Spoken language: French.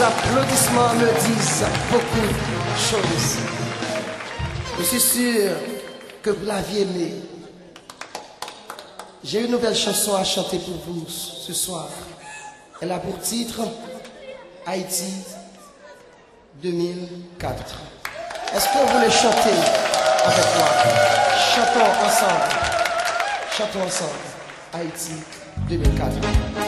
applaudissements me disent beaucoup de choses. Je suis sûr que vous l'aviez aimé. J'ai une nouvelle chanson à chanter pour vous ce soir. Elle a pour titre Haïti 2004. Est-ce que vous voulez chanter avec moi? Chantons ensemble. Chantons ensemble. Haïti 2004.